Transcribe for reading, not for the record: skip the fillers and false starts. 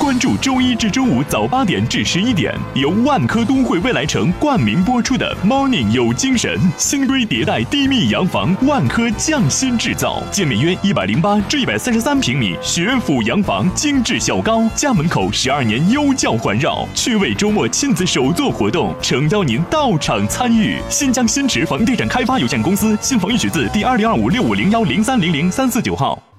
关注周一至周五早8点至11点，由万科都会未来城冠名播出的 Morning 有精神，新规迭代低密洋房，万科匠心制造，建面约108至133平米，学府洋房，精致小高，家门口12年优教环绕，趣味周末亲子手作活动，诚邀您到场参与。新疆新驰房地产开发有限公司，新房预取自第2025650103003495号。